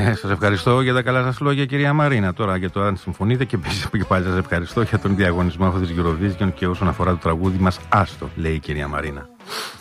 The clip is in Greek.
Σας ευχαριστώ για τα καλά σας λόγια, κυρία Μαρίνα. Τώρα για το αν συμφωνείτε και πάλι σας ευχαριστώ για τον διαγωνισμό αυτό της Eurovision και όσον αφορά το τραγούδι μας, άστο, λέει η κυρία Μαρίνα.